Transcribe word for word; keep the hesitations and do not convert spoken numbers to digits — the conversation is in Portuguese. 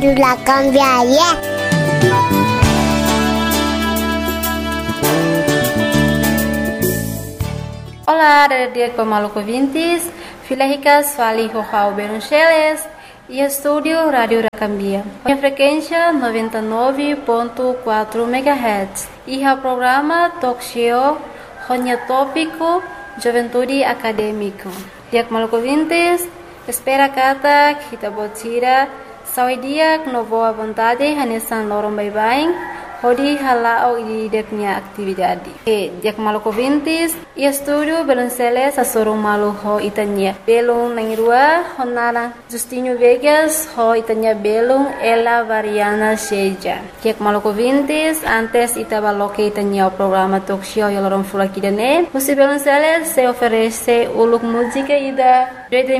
La cambiaria. Olá, dia Maluco ouvintes, filha ricas, fali João Beroncheles e estúdio Rádio Racambia. A frequência noventa e nove ponto quatro megahertz e o programa Talk Show, Ronha Tópico, Juventude Acadêmico. Dia Maluco ouvintes, espera kata kita botira sawi dia no boa vontade hanesan lorong bye-bye. Hodi halao di deknya atividade. E dia Maluco ouvintes, e estúdio Belonceles a sorong malu ho itanya. Belong nangirua honara Justinho Vegas ho itanya belong ela variana seja. Dia Maluco ouvintes, antes itabaloke itanya o programa talk show yalorong fulakidane. Musi Belonceles se oferece uluk música ida